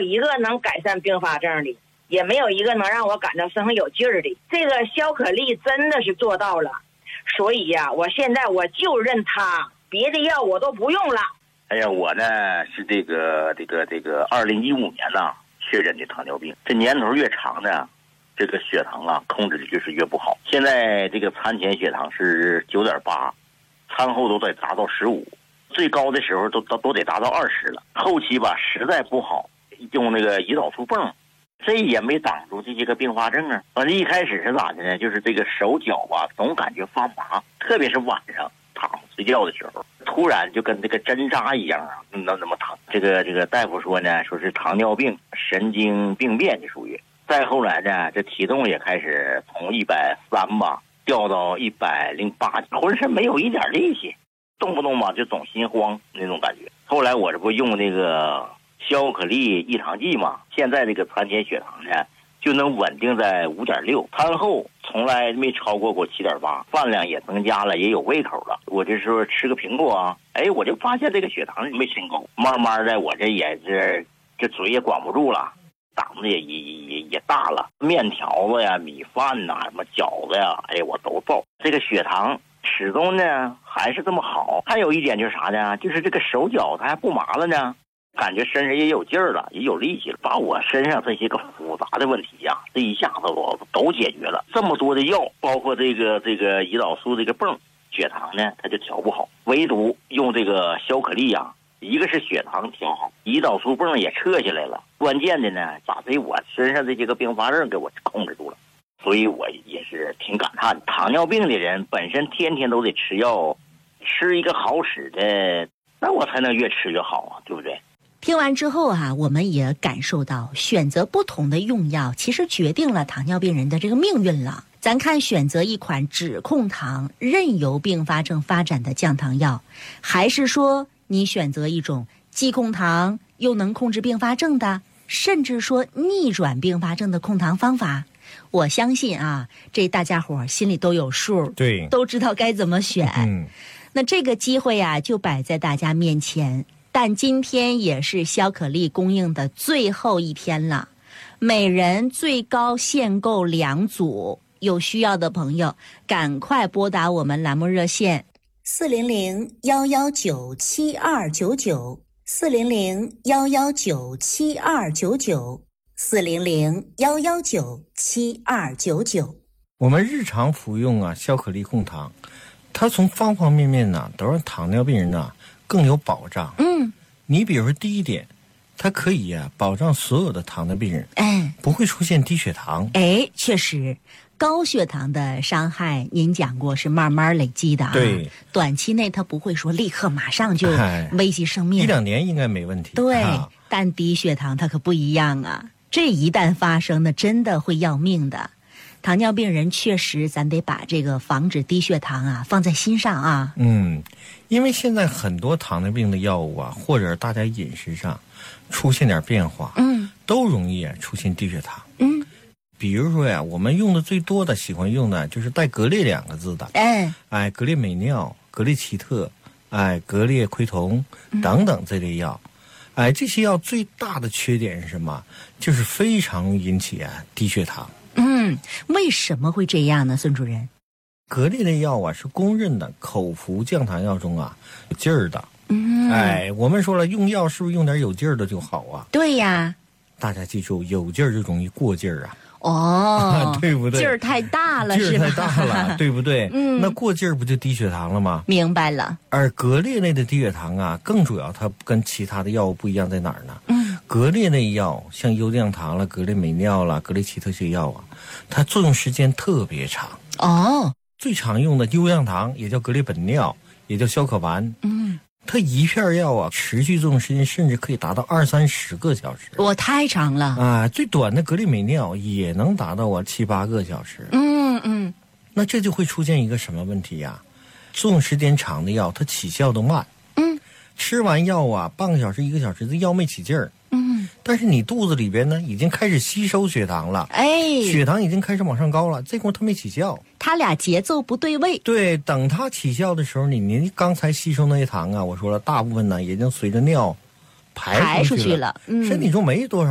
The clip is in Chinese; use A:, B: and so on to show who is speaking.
A: 一个能改善并发症的，也没有一个能让我感到身上有劲儿的。这个消可力真的是做到了，所以呀，我现在我就认它，别的药我都不用了。
B: 哎呀，我呢是这个2015年呢确诊的糖尿病，这年头越长呢，这个血糖啊控制的就是越不好。现在这个餐前血糖是9.8，餐后都得达到15，最高的时候都得达到20了。后期吧实在不好，用那个胰岛素泵，这也没挡住这些个并发症啊。反正一开始是咋的呢？就是这个手脚吧总感觉发麻，特别是晚上躺睡觉的时候，突然就跟这个针扎一样啊，那么疼。这个大夫说呢，说是糖尿病神经病变的属于。再后来呢，这体重也开始从130吧掉到108，浑身没有一点力气，动不动吧就总心慌那种感觉。后来我这不用那个消可力益糖剂嘛，现在这个餐前血糖呢就能稳定在5.6，餐后从来没超过7.8，饭量也增加了，也有胃口了。我这时候吃个苹果啊，我就发现这个血糖没升高，慢慢的我这也是这嘴也管不住了，胆子也大了，面条子呀、米饭呐、什么饺子呀，我都造。这个血糖始终呢还是这么好。还有一点就是啥呢？就是这个手脚它还不麻了呢，感觉身上也有劲儿了，也有力气了，把我身上这些个复杂的问题呀，这一下子我都解决了。这么多的药，包括这个胰岛素这个泵，血糖呢它就调不好，唯独用这个消可力呀，一个是血糖调好，胰岛素泵也撤下来了，关键的呢把我身上这些个并发症给我控制住了。所以我也是挺感叹，糖尿病的人本身天天都得吃药，吃一个好使的，那我才能越吃越好啊，对不对？
C: 听完之后啊，我们也感受到选择不同的用药其实决定了糖尿病人的这个命运了。咱看选择一款只控糖任由并发症发展的降糖药，还是说你选择一种既控糖又能控制并发症的，甚至说逆转并发症的控糖方法，我相信啊，这大家伙心里都有数，
D: 对，
C: 都知道该怎么选。那这个机会啊就摆在大家面前，但今天也是消可力供应的最后一天了，每人最高限购2组，有需要的朋友赶快拨打我们栏目热线400-119-7299 400-119-7299 400-119-7299。
D: 我们日常服用啊消可力控糖，它从方方面面呢都让糖尿病人呢更有保障。你比如说第一点，它可以保障所有的糖尿病人不会出现低血糖。
C: 确实高血糖的伤害您讲过是慢慢累积的啊，对，短期内它不会说立刻马上就危及生命
D: ，1-2年应该没问题。
C: 对，但低血糖它可不一样啊，这一旦发生呢真的会要命的。糖尿病人确实咱得把这个防止低血糖啊放在心上啊。
D: 因为现在很多糖尿病的药物啊，或者大家饮食上出现点变化，都容易出现低血糖。比如说我们用的最多的喜欢用的就是带格列2个字的，格列美脲、格列齐特、格列喹酮等等这类药。这些药最大的缺点是什么？就是非常容易引起低血糖。
C: 为什么会这样呢，孙主任？
D: 格列类药是公认的口服降糖药中有劲儿的。我们说了，用药是不是用点有劲儿的就好啊？
C: 对呀。
D: 大家记住，有劲儿就容易过劲儿对不对？
C: 劲儿太大了，
D: 劲儿太大了，对不对？那过劲儿不就低血糖了吗？
C: 明白了。
D: 而格列类的低血糖更主要它跟其他的药物不一样在哪儿呢？格列类药像优降糖了、格列美脲了、格列齐特这些药它作用时间特别长。最常用的优降糖也叫格列本脲，也叫消可丸。它一片药持续作用时间甚至可以达到20-30个小时。
C: 太长了
D: 最短的格列美脲也能达到7-8个小时。那这就会出现一个什么问题呀？作用时间长的药它起效都慢。吃完药半个小时1个小时这药没起劲儿。但是你肚子里边呢已经开始吸收血糖了，血糖已经开始往上高了，这会儿它没起效，
C: 它俩节奏不对位。
D: 对，等它起效的时候，您刚才吸收那些糖我说了，大部分呢已经随着尿排出去了，身体中没多少